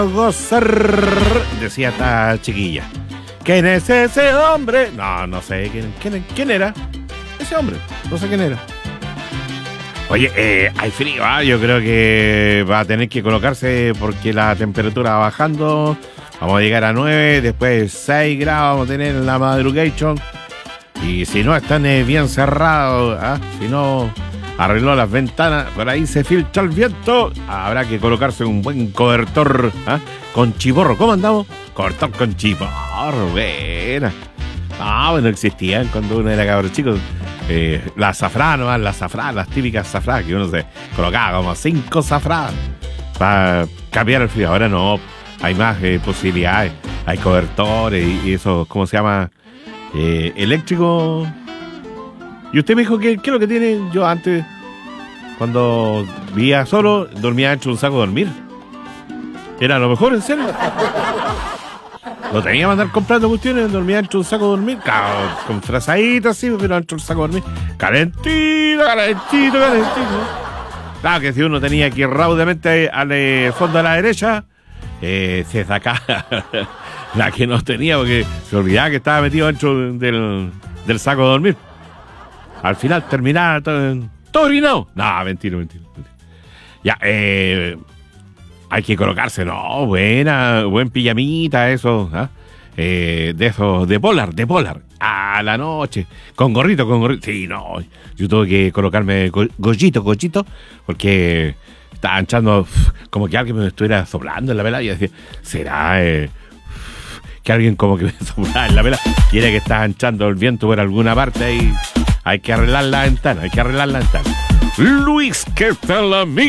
gozar, decía esta chiquilla. ¿Quién es ese hombre? No sé quién era ese hombre, no sé quién era. Oye, hay frío, yo creo que va a tener que colocarse porque la temperatura va bajando. Vamos a llegar a 9, después 6 grados vamos a tener en la madrugation. Y si no están bien cerrados, si no arregló las ventanas, por ahí se filtra el viento, habrá que colocarse un buen cobertor con chiborro. ¿Cómo andamos? Cobertor con chiborro, buena. No existían cuando uno era cabrón chico. Las safranas, las típicas safranas, que uno se colocaba como 5 safranas para cambiar el frío. Ahora no, hay más posibilidades, hay cobertores y eso, ¿cómo se llama? Eléctrico. Y usted me dijo, ¿qué es lo que tiene? Yo antes, cuando vivía solo, dormía hecho un saco de dormir. Era lo mejor, en serio. Lo tenía que andar comprando cuestiones, dormía dentro de un saco de dormir, con frazaditas así, pero dentro del saco de dormir. Calentito. Claro que si uno tenía que ir raudamente al fondo a la derecha, se sacaba la que no tenía, porque se olvidaba que estaba metido dentro del saco de dormir. Al final terminaba todo orinado. No, mentira. Ya, hay que colocarse, no, buen pijamita, eso, de esos, de polar, a la noche, con gorrito, sí, no, yo tuve que colocarme gollito, porque estaba echando, como que alguien me estuviera soplando en la vela, y decía, ¿será que alguien como que me soplaba en la vela? Quiere que estaba echando el viento por alguna parte y hay que arreglar la ventana, Luis, ¿qué tal, amigo?